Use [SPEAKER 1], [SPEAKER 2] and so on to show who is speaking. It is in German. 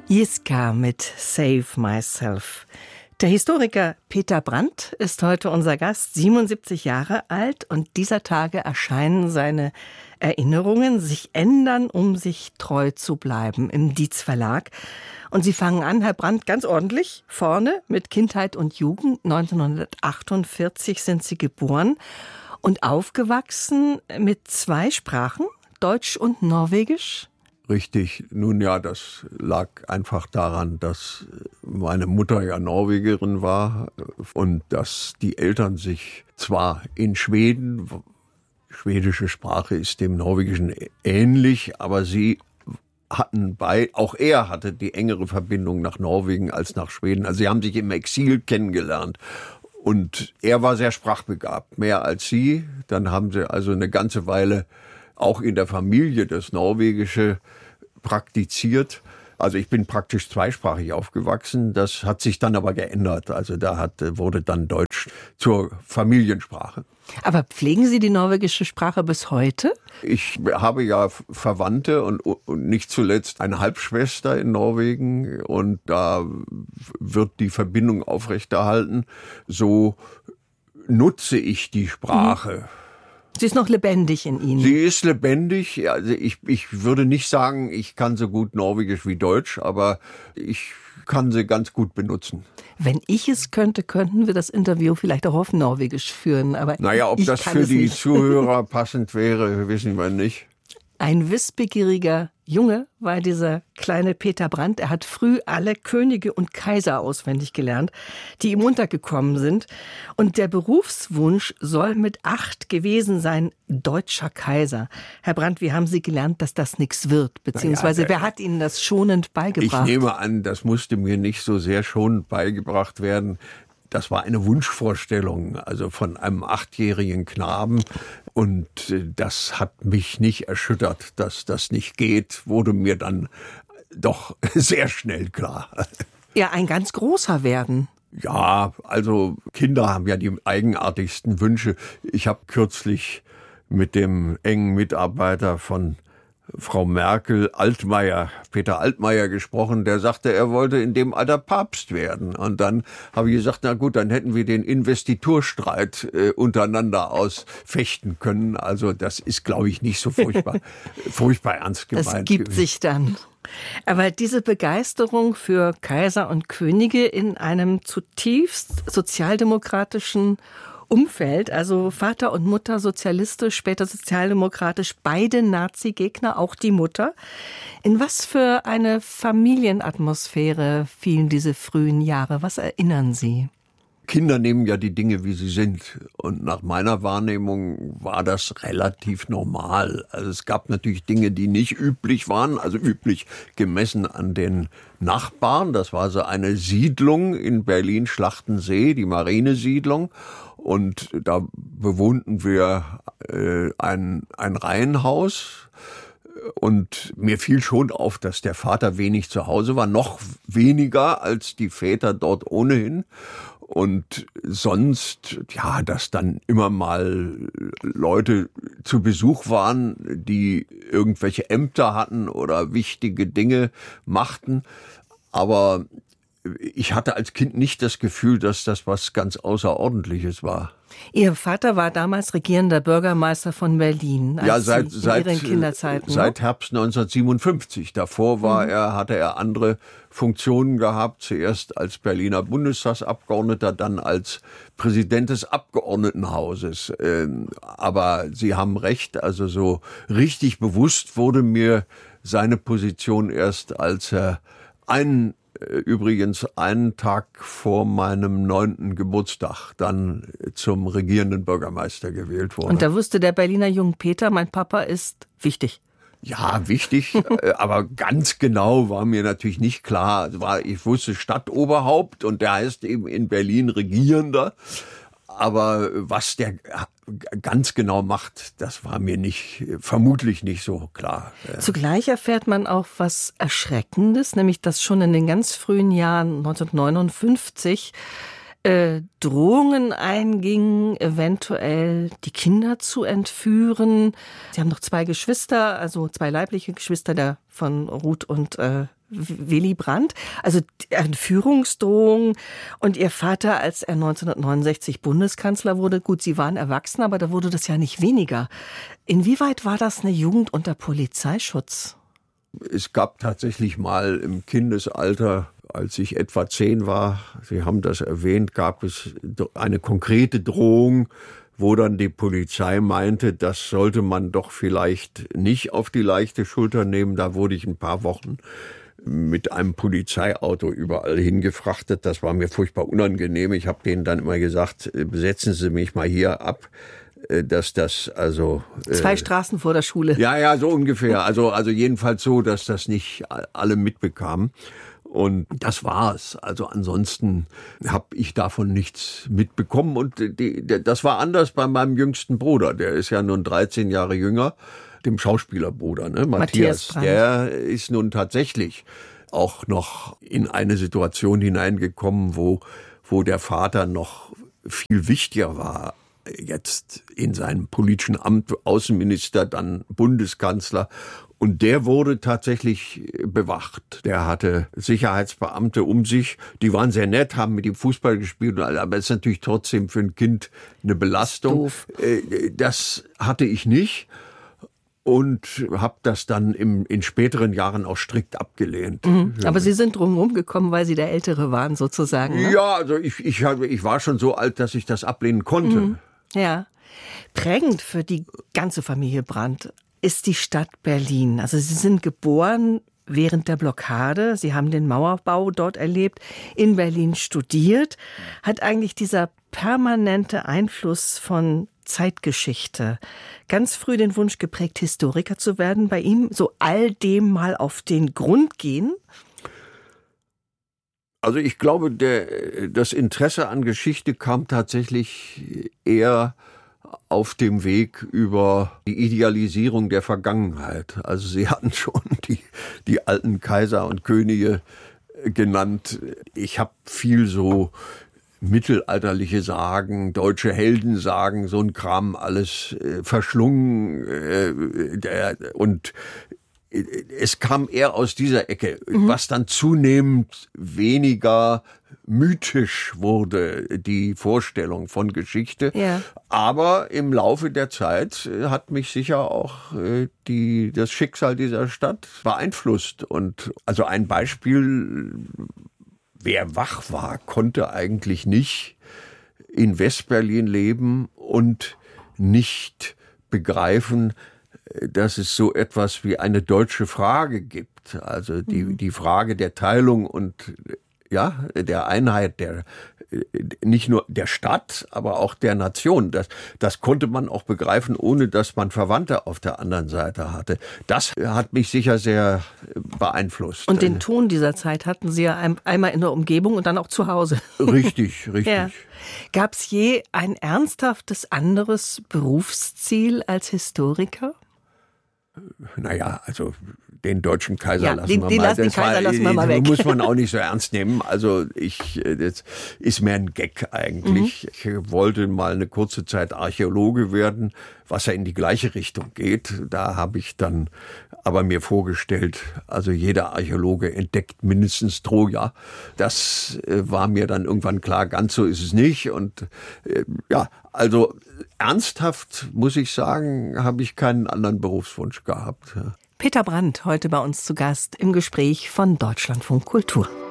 [SPEAKER 1] Jiska mit Save Myself. Der Historiker Peter Brandt ist heute unser Gast, 77 Jahre alt, und dieser Tage erscheinen seine Erinnerungen sich ändern, um sich treu zu bleiben, im Dietz Verlag. Und Sie fangen an, Herr Brandt, ganz ordentlich vorne mit Kindheit und Jugend. 1948 sind Sie geboren und aufgewachsen mit 2 Sprachen, Deutsch und Norwegisch.
[SPEAKER 2] Richtig. Nun ja, das lag einfach daran, dass meine Mutter ja Norwegerin war und dass die Eltern sich zwar in Schweden, schwedische Sprache ist dem Norwegischen ähnlich, aber sie hatten auch er hatte die engere Verbindung nach Norwegen als nach Schweden. Also sie haben sich im Exil kennengelernt. Und er war sehr sprachbegabt, mehr als sie. Dann haben sie also eine ganze Weile auch in der Familie das Norwegische praktiziert. Also ich bin praktisch zweisprachig aufgewachsen. Das hat sich dann aber geändert. Also wurde dann Deutsch zur Familiensprache.
[SPEAKER 1] Aber pflegen Sie die norwegische Sprache bis heute?
[SPEAKER 2] Ich habe ja Verwandte und nicht zuletzt eine Halbschwester in Norwegen. Und da wird die Verbindung aufrechterhalten. So nutze ich die Sprache.
[SPEAKER 1] Sie ist noch lebendig in Ihnen.
[SPEAKER 2] Sie ist lebendig. Also ich würde nicht sagen, ich kann so gut Norwegisch wie Deutsch, aber ich kann sie ganz gut benutzen.
[SPEAKER 1] Wenn ich es könnte, könnten wir das Interview vielleicht auch auf Norwegisch führen. Aber
[SPEAKER 2] naja, ob das für die Zuhörer passend wäre, wissen wir nicht.
[SPEAKER 1] Ein wissbegieriger Junge war dieser kleine Peter Brandt. Er hat früh alle Könige und Kaiser auswendig gelernt, die ihm untergekommen sind. Und der Berufswunsch soll mit 8 gewesen sein, deutscher Kaiser. Herr Brandt, wie haben Sie gelernt, dass das nichts wird? Beziehungsweise wer hat Ihnen das schonend beigebracht?
[SPEAKER 2] Ich nehme an, das musste mir nicht so sehr schonend beigebracht werden. Das war eine Wunschvorstellung, also von einem 8-jährigen Knaben. Und das hat mich nicht erschüttert, dass das nicht geht, wurde mir dann doch sehr schnell klar.
[SPEAKER 1] Ja, ein ganz großer werden.
[SPEAKER 2] Ja, also Kinder haben ja die eigenartigsten Wünsche. Ich habe kürzlich mit dem engen Mitarbeiter von Frau Merkel, Peter Altmaier gesprochen, der sagte, er wollte in dem Alter Papst werden. Und dann habe ich gesagt, na gut, dann hätten wir den Investiturstreit untereinander ausfechten können. Also das ist, glaube ich, nicht so furchtbar ernst gemeint.
[SPEAKER 1] Das gibt sich dann. Aber diese Begeisterung für Kaiser und Könige in einem zutiefst sozialdemokratischen Umfeld, also Vater und Mutter sozialistisch, später sozialdemokratisch, beide Nazi-Gegner, auch die Mutter. In was für eine Familienatmosphäre fielen diese frühen Jahre? Was erinnern Sie?
[SPEAKER 2] Kinder nehmen ja die Dinge, wie sie sind. Und nach meiner Wahrnehmung war das relativ normal. Also es gab natürlich Dinge, die nicht üblich waren, also üblich gemessen an den Nachbarn. Das war so eine Siedlung in Berlin-Schlachtensee, die Marinesiedlung. Und da bewohnten wir ein Reihenhaus. Und mir fiel schon auf, dass der Vater wenig zu Hause war, noch weniger als die Väter dort ohnehin. Und sonst, ja, dass dann immer mal Leute zu Besuch waren, die irgendwelche Ämter hatten oder wichtige Dinge machten. Aber ich hatte als Kind nicht das Gefühl, dass das was ganz Außerordentliches war.
[SPEAKER 1] Ihr Vater war damals regierender Bürgermeister von Berlin.
[SPEAKER 2] Ja, seit
[SPEAKER 1] Kinderzeiten,
[SPEAKER 2] seit Herbst 1957. Davor hatte er andere Funktionen gehabt. Zuerst als Berliner Bundestagsabgeordneter, dann als Präsident des Abgeordnetenhauses. Aber Sie haben recht, also so richtig bewusst wurde mir seine Position erst, als er übrigens einen Tag vor meinem 9. Geburtstag dann zum regierenden Bürgermeister gewählt wurde.
[SPEAKER 1] Und da wusste der Berliner Jung Peter, mein Papa ist wichtig.
[SPEAKER 2] Ja, wichtig, aber ganz genau war mir natürlich nicht klar. Ich wusste Stadtoberhaupt und der heißt eben in Berlin Regierender. Aber was der ganz genau macht, das war mir vermutlich nicht so klar.
[SPEAKER 1] Zugleich erfährt man auch was Erschreckendes, nämlich dass schon in den ganz frühen Jahren 1959 Drohungen eingingen, eventuell die Kinder zu entführen. Sie haben noch 2 Geschwister, also 2 leibliche Geschwister, der von Ruth und Willy Brandt, also Entführungsdrohungen und Ihr Vater, als er 1969 Bundeskanzler wurde, gut, Sie waren erwachsen, aber da wurde das ja nicht weniger. Inwieweit war das eine Jugend unter Polizeischutz?
[SPEAKER 2] Es gab tatsächlich mal im Kindesalter, als ich etwa 10 war, Sie haben das erwähnt, gab es eine konkrete Drohung, wo dann die Polizei meinte, das sollte man doch vielleicht nicht auf die leichte Schulter nehmen. Da wurde ich ein paar Wochen mit einem Polizeiauto überall hingefrachtet. Das war mir furchtbar unangenehm. Ich habe denen dann immer gesagt, setzen Sie mich mal hier ab, dass das also
[SPEAKER 1] 2 Straßen vor der Schule.
[SPEAKER 2] Ja, so ungefähr. Also jedenfalls so, dass das nicht alle mitbekamen. Und das war's. Also ansonsten habe ich davon nichts mitbekommen. Und das war anders bei meinem jüngsten Bruder. Der ist ja nun 13 Jahre jünger, dem Schauspielerbruder, ne? Matthias. Der ist nun tatsächlich auch noch in eine Situation hineingekommen, wo der Vater noch viel wichtiger war. Jetzt in seinem politischen Amt, Außenminister, dann Bundeskanzler. Und der wurde tatsächlich bewacht. Der hatte Sicherheitsbeamte um sich. Die waren sehr nett, haben mit ihm Fußball gespielt. Aber es ist natürlich trotzdem für ein Kind eine Belastung.
[SPEAKER 1] Doof.
[SPEAKER 2] Das hatte ich nicht. Und habe das dann in späteren Jahren auch strikt abgelehnt.
[SPEAKER 1] Mhm. Aber Sie sind drumherum gekommen, weil Sie der Ältere waren sozusagen, ne?
[SPEAKER 2] Ja, also ich war schon so alt, dass ich das ablehnen konnte.
[SPEAKER 1] Mhm. Ja. Prägend für die ganze Familie Brandt ist die Stadt Berlin. Also Sie sind geboren während der Blockade. Sie haben den Mauerbau dort erlebt, in Berlin studiert. Hat eigentlich dieser permanente Einfluss von Zeitgeschichte ganz früh den Wunsch geprägt, Historiker zu werden, bei ihm so all dem mal auf den Grund gehen?
[SPEAKER 2] Also ich glaube, das Interesse an Geschichte kam tatsächlich eher auf dem Weg über die Idealisierung der Vergangenheit. Also Sie hatten schon die alten Kaiser und Könige genannt. Ich habe viel so mittelalterliche Sagen, deutsche Heldensagen, so ein Kram alles verschlungen. Und es kam eher aus dieser Ecke, was dann zunehmend weniger mythisch wurde, die Vorstellung von Geschichte.
[SPEAKER 1] Ja.
[SPEAKER 2] Aber im Laufe der Zeit hat mich sicher auch das Schicksal dieser Stadt beeinflusst. Und also ein Beispiel: Wer wach war, konnte eigentlich nicht in Westberlin leben und nicht begreifen, dass es so etwas wie eine deutsche Frage gibt. Also die Frage der Teilung und der Einheit nicht nur der Stadt, aber auch der Nation. Das konnte man auch begreifen, ohne dass man Verwandte auf der anderen Seite hatte. Das hat mich sicher sehr beeinflusst.
[SPEAKER 1] Und den Ton dieser Zeit hatten Sie ja einmal in der Umgebung und dann auch zu Hause.
[SPEAKER 2] Richtig. Ja.
[SPEAKER 1] Gab es je ein ernsthaftes anderes Berufsziel als Historiker?
[SPEAKER 2] Naja, also den deutschen Kaiser lassen
[SPEAKER 1] wir mal weg.
[SPEAKER 2] Muss man auch nicht so ernst nehmen. Also das ist mehr ein Gag eigentlich. Ich wollte mal eine kurze Zeit Archäologe werden, was ja in die gleiche Richtung geht. Da habe ich dann aber mir vorgestellt, also jeder Archäologe entdeckt mindestens Troja. Das war mir dann irgendwann klar, ganz so ist es nicht. Und also ernsthaft, muss ich sagen, habe ich keinen anderen Berufswunsch gehabt.
[SPEAKER 1] Peter Brandt, heute bei uns zu Gast im Gespräch von Deutschlandfunk Kultur.